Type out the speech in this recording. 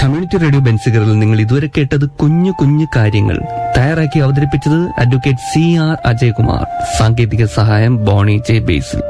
Community radio ബെൻസിഗറിൽ നിങ്ങൾ ഇതുവരെ കേട്ടത് കുഞ്ഞു കുഞ്ഞു കാര്യങ്ങൾ. തയ്യാറാക്കി അവതരിപ്പിച്ചത് അഡ്വക്കേറ്റ് CR അജയ്കുമാർ. സാങ്കേതിക സഹായം ബോണി ജെ ബേസിൽ.